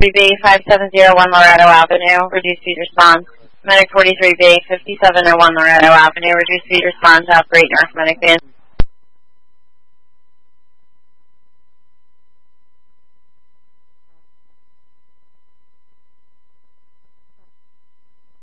43B, 5701 Loretto Avenue, reduced speed response. Medic 43B, 5701 Loretto Avenue, reduced speed response, operate North Medic van.